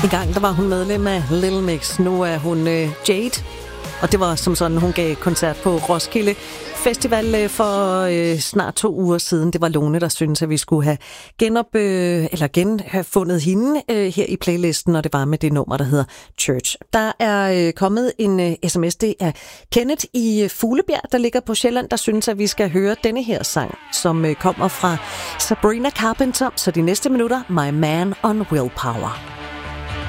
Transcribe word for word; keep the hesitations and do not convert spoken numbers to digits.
I gang der var hun medlem af Little Mix. Nu er hun øh, Jade. Og det var som sådan, hun gav koncert på Roskilde Festival øh, for øh, snart to uger siden. Det var Lone, der syntes, at vi skulle have genop, øh, eller gen, have fundet hende øh, her i playlisten, og det var med det nummer, der hedder Church. Der er øh, kommet en øh, sms, det er Kenneth i øh, Fuglebjerg, der ligger på Sjælland, der synes, at vi skal høre denne her sang, som øh, kommer fra Sabrina Carpenter. Så de næste minutter, My Man on Willpower.